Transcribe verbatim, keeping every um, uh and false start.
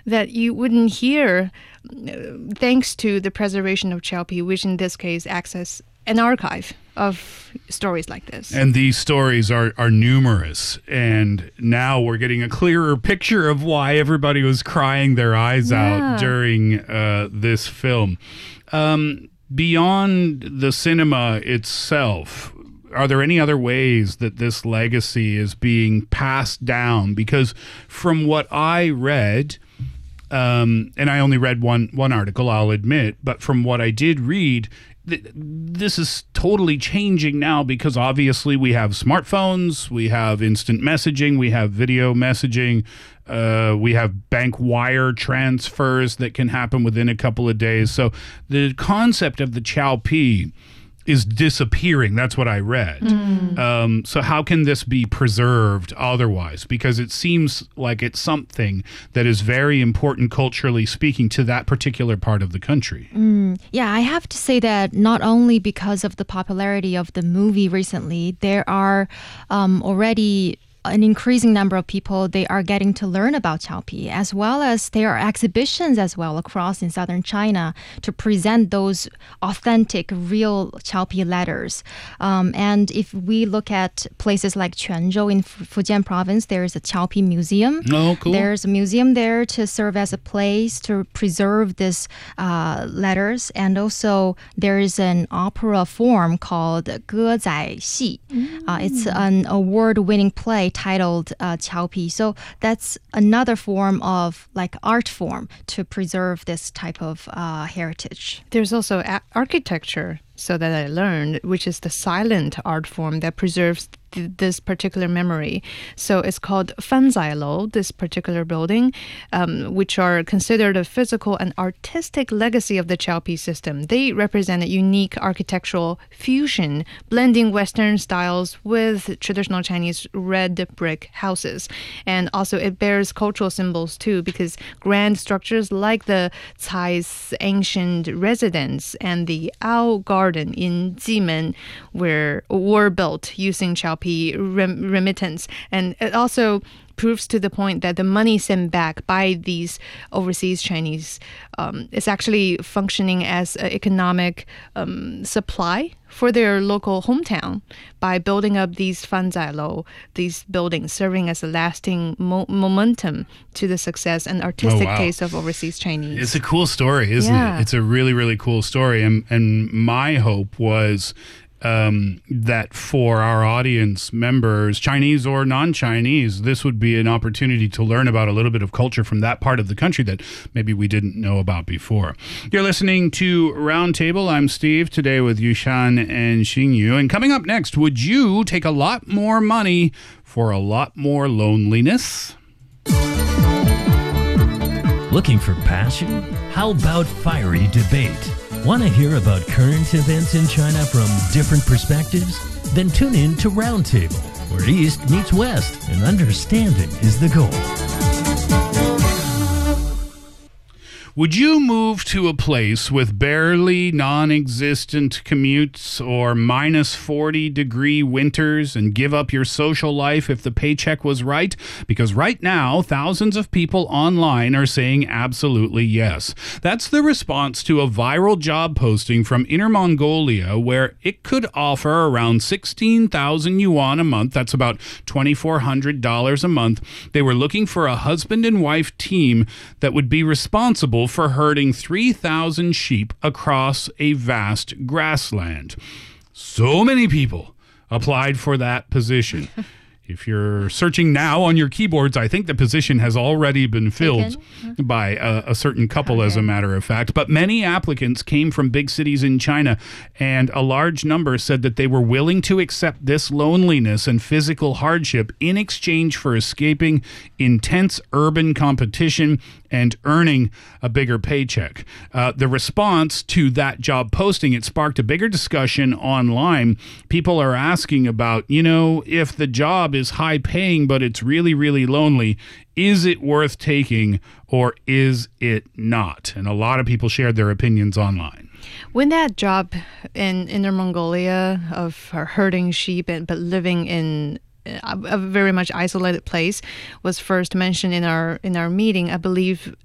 that you wouldn't hear uh, thanks to the preservation of Chao-Pi, which in this case acts as an archive of stories like this. And these stories are, are numerous. And now we're getting a clearer picture of why everybody was crying their eyes Yeah. out during uh, this film. Um, beyond the cinema itself, are there any other ways that this legacy is being passed down? Because from what I read, um, and I only read one, one article, I'll admit, but from what I did read, this is totally changing now because obviously we have smartphones, we have instant messaging, we have video messaging, uh, we have bank wire transfers that can happen within a couple of days. So the concept of the Chao-Pi is disappearing. That's what I read. Mm. Um, so how can this be preserved otherwise? Because it seems like it's something that is very important culturally speaking to that particular part of the country. Mm. Yeah, I have to say that not only because of the popularity of the movie recently, there are um, already an increasing number of people, they are getting to learn about Chao-Pi, as well as there are exhibitions as well across in southern China to present those authentic, real Chao-Pi letters. Um, and if we look at places like Quanzhou in Fu- Fujian province, there is a Chao-Pi museum. Oh, cool. There's a museum there to serve as a place to preserve these uh, letters. And also there is an opera form called 歌仔戏. Uh, it's an award-winning play titled uh, Chao-Pi. So that's another form of like art form to preserve this type of uh, heritage. There's also a- architecture, so that I learned, which is the silent art form that preserves th- this particular memory. So it's called Fanzailou, this particular building, um, which are considered a physical and artistic legacy of the Chao-Pi system. They represent a unique architectural fusion, blending Western styles with traditional Chinese red brick houses. And also it bears cultural symbols too, because grand structures like the Cai's ancient residence and the Ao Garden in Jimen were, were built using Chao-Pi rem- remittance. And it also proves to the point that the money sent back by these overseas Chinese um, is actually functioning as an economic um, supply for their local hometown by building up these fanzailou, these buildings, serving as a lasting mo- momentum to the success and artistic Oh, wow. taste of overseas Chinese. It's a cool story, isn't Yeah. it? It's a really, really cool story. And, and my hope was um, that for our audience members, Chinese or non-Chinese, this would be an opportunity to learn about a little bit of culture from that part of the country that maybe we didn't know about before. You're listening to Roundtable. I'm Steve, today with Yushan and Xingyu. And coming up next, would you take a lot more money for a lot more loneliness? Looking for passion? How about fiery debate? Want to hear about current events in China from different perspectives? Then tune in to Roundtable, where East meets West and understanding is the goal. Would you move to a place with barely non-existent commutes or minus forty degree winters and give up your social life if the paycheck was right? Because right now, thousands of people online are saying absolutely yes. That's the response to a viral job posting from Inner Mongolia, where it could offer around sixteen thousand yuan a month. That's about twenty-four hundred dollars a month. They were looking for a husband and wife team that would be responsible for herding three thousand sheep across a vast grassland. So many people applied for that position. If you're searching now on your keyboards, I think the position has already been filled Taken? by a, a certain couple, as a matter of fact. But many applicants came from big cities in China, and a large number said that they were willing to accept this loneliness and physical hardship in exchange for escaping intense urban competition and earning a bigger paycheck. Uh, the response to that job posting, it sparked a bigger discussion online. People are asking about, you know, if the job is high paying, but it's really, really lonely, is it worth taking or is it not? And a lot of people shared their opinions online. When that job in Inner Mongolia of herding sheep and but living in a, a very much isolated place was first mentioned in our in our meeting, I believe